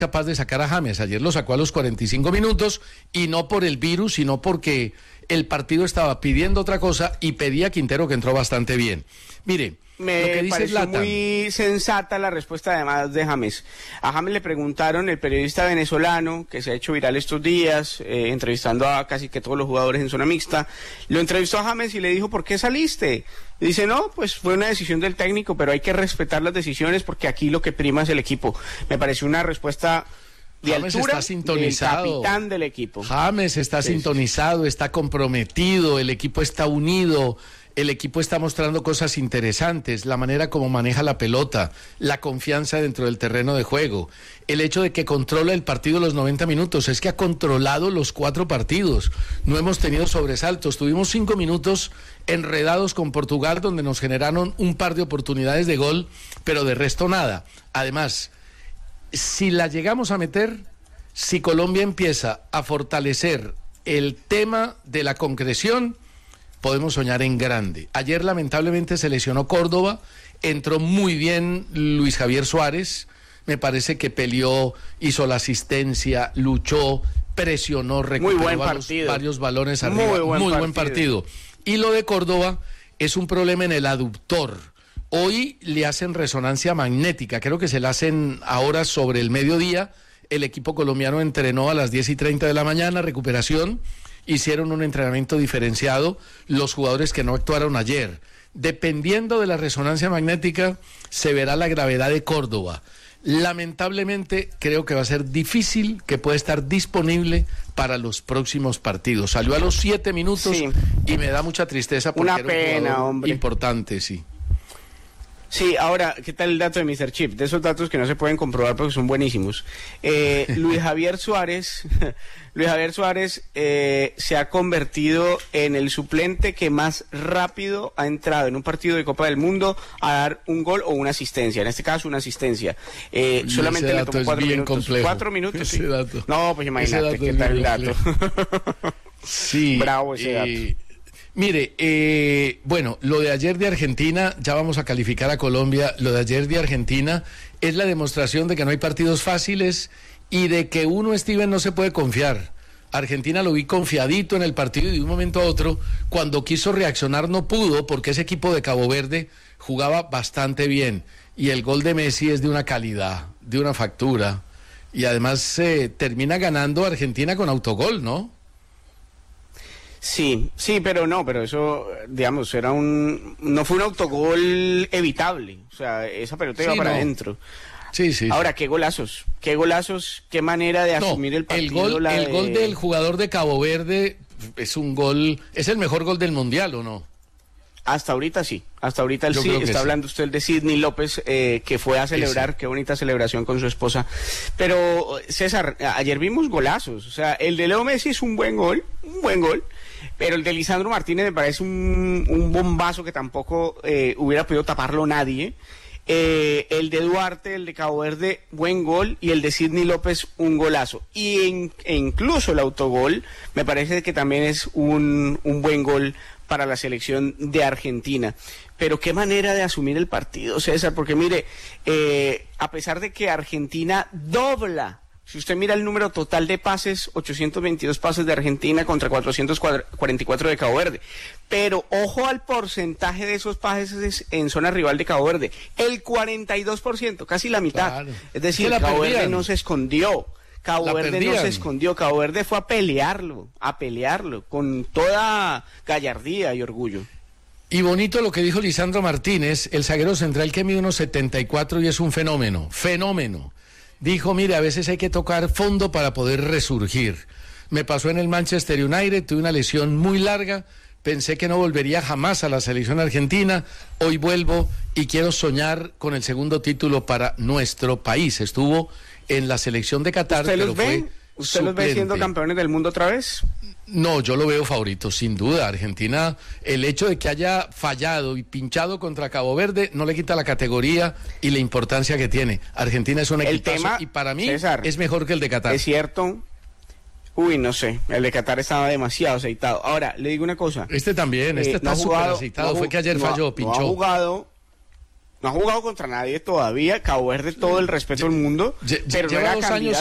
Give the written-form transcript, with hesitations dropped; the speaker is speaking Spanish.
capaz de sacar a James. Ayer lo sacó a los 45 minutos y no por el virus, sino porque el partido estaba pidiendo otra cosa y pedía a Quintero, que entró bastante bien. Mire, me lo que dice pareció Zlatan, muy sensata la respuesta además de James. A James le preguntaron, el periodista venezolano que se ha hecho viral estos días, entrevistando a casi que todos los jugadores en zona mixta, lo entrevistó a James y le dijo, ¿por qué saliste? Y dice, no, pues fue una decisión del técnico, pero hay que respetar las decisiones porque aquí lo que prima es el equipo. Me pareció una respuesta de James altura está sintonizado. del capitán del equipo. James está sintonizado, está comprometido, el equipo está unido, el equipo está mostrando cosas interesantes, la manera como maneja la pelota, la confianza dentro del terreno de juego, el hecho de que controla el partido los 90 minutos, es que ha controlado los 4 partidos, no hemos tenido sobresaltos, tuvimos 5 minutos enredados con Portugal donde nos generaron un par de oportunidades de gol, pero de resto nada. Además, si la llegamos a meter, si Colombia empieza a fortalecer el tema de la concreción, podemos soñar en grande. Ayer lamentablemente se lesionó Córdoba, entró muy bien Luis Javier Suárez, me parece que peleó, hizo la asistencia, luchó, presionó, recuperó varios balones arriba. Muy buen partido. Y lo de Córdoba es un problema en el aductor. Hoy le hacen resonancia magnética, creo que se la hacen ahora sobre el mediodía. El equipo colombiano entrenó a las 10:30 de la mañana, recuperación. Hicieron un entrenamiento diferenciado los jugadores que no actuaron ayer. Dependiendo de la resonancia magnética, se verá la gravedad de Córdoba. Lamentablemente, creo que va a ser difícil que pueda estar disponible para los próximos partidos. Salió a los 7 minutos y me da mucha tristeza porque una pena, hombre. Importante, sí. Sí, ahora, ¿qué tal el dato de Mr. Chip? De esos datos que no se pueden comprobar porque son buenísimos. Luis Javier Suárez se ha convertido en el suplente que más rápido ha entrado en un partido de Copa del Mundo a dar un gol o una asistencia. En este caso, una asistencia. Solamente le tomó 4 minutos. Complejo. 4 minutos, sí. Dato. No, pues imagínate, ¿qué tal el dato? Sí. Bravo ese dato. Mire, bueno, lo de ayer de Argentina, ya vamos a calificar a Colombia, lo de ayer de Argentina es la demostración de que no hay partidos fáciles y de que uno, Steven, no se puede confiar. Argentina lo vi confiadito en el partido y de un momento a otro, cuando quiso reaccionar no pudo porque ese equipo de Cabo Verde jugaba bastante bien y el gol de Messi es de una calidad, de una factura y además termina ganando Argentina con autogol, ¿no? Sí, pero eso, digamos, no fue un autogol evitable, o sea, esa pelota iba para adentro. Sí. Ahora, qué golazos, qué manera de asumir el partido. El gol del jugador de Cabo Verde es un gol, es el mejor gol del Mundial, ¿o no? Hasta ahorita sí, está hablando usted de Sidney López, que fue a celebrar, qué bonita celebración con su esposa. Pero, César, ayer vimos golazos, o sea, el de Leo Messi es un buen gol, pero el de Lisandro Martínez me parece un bombazo que tampoco hubiera podido taparlo nadie. El de Duarte, el de Cabo Verde, buen gol, y el de Sidney López, un golazo. E incluso el autogol me parece que también es un buen gol para la selección de Argentina. Pero qué manera de asumir el partido, César, porque mire, a pesar de que Argentina dobla, si usted mira el número total de pases, 822 pases de Argentina contra 444 de Cabo Verde. Pero ojo al porcentaje de esos pases en zona rival de Cabo Verde. El 42%, casi la mitad. Claro. Es decir, Cabo Verde no se escondió. Cabo Verde fue a pelearlo con toda gallardía y orgullo. Y bonito lo que dijo Lisandro Martínez, el zaguero central que mide unos 74 y es un fenómeno. Dijo, mire, a veces hay que tocar fondo para poder resurgir. Me pasó en el Manchester United, tuve una lesión muy larga, pensé que no volvería jamás a la selección argentina, hoy vuelvo y quiero soñar con el segundo título para nuestro país. Estuvo en la selección de Qatar, pero fue ¿Usted los ve siendo campeones del mundo otra vez? No, yo lo veo favorito, sin duda. Argentina, el hecho de que haya fallado y pinchado contra Cabo Verde no le quita la categoría y la importancia que tiene. Argentina es un equipazo y para mí, César, es mejor que el de Qatar. Es cierto. Uy, no sé, el de Qatar estaba demasiado aceitado. Ahora, le digo una cosa. Este también, está súper aceitado. Fue que ayer falló, pinchó. No ha jugado contra nadie todavía. Cabo Verde, todo el respeto del mundo. Pero lleva 2 años